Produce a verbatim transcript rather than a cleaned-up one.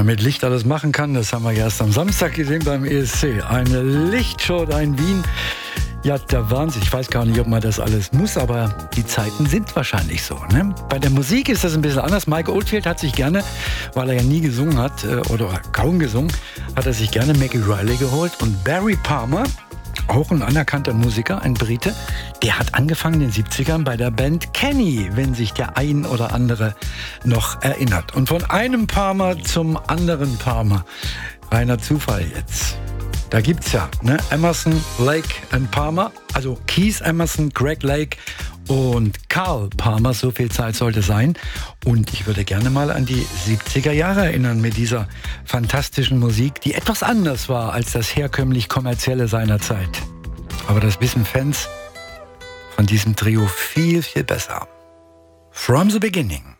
man mit Licht alles machen kann, das haben wir erst am Samstag gesehen beim E S C. Eine Lichtshow da in Wien. Ja, der Wahnsinn. Ich weiß gar nicht, ob man das alles muss, aber die Zeiten sind wahrscheinlich so. Ne? Bei der Musik ist das ein bisschen anders. Mike Oldfield hat sich gerne, weil er ja nie gesungen hat, oder kaum gesungen, hat er sich gerne Maggie Riley geholt. Und Barry Palmer, auch ein anerkannter Musiker, ein Brite, der hat angefangen in den siebzigern bei der Band Kenny, wenn sich der ein oder andere noch erinnert. Und von einem Palmer zum anderen Palmer. Reiner Zufall jetzt. Da gibt's ja ne? Emerson, Lake und Palmer, also Keith Emerson, Greg Lake und Carl Palmer, so viel Zeit sollte sein. Und ich würde gerne mal an die siebziger Jahre erinnern mit dieser fantastischen Musik, die etwas anders war als das herkömmlich kommerzielle seiner Zeit. Aber das wissen Fans von diesem Trio viel, viel besser. From the Beginning.